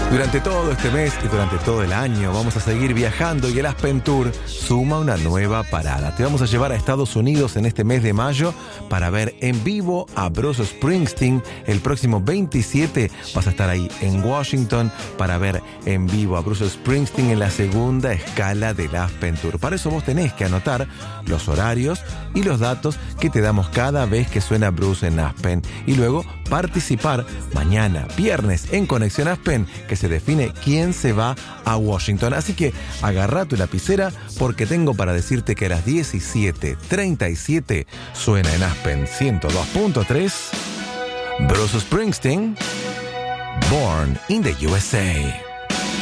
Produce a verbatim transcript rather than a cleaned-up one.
Durante todo este mes y durante todo el año vamos a seguir viajando y el Aspen Tour suma una nueva parada. Te vamos a llevar a Estados Unidos en este mes de mayo para ver en vivo a Bruce Springsteen. El próximo veintisiete vas a estar ahí en Washington para ver en vivo a Bruce Springsteen en la segunda escala del Aspen Tour. Para eso vos tenés que anotar los horarios y los datos que te damos cada vez que suena Bruce en Aspen y luego participar mañana, viernes, en Conexión Aspen, que se define quién se va a Washington. Así que agarra tu lapicera porque tengo para decirte que a las diecisiete treinta y siete suena en Aspen ciento dos punto tres Bruce Springsteen, Born in the U S A.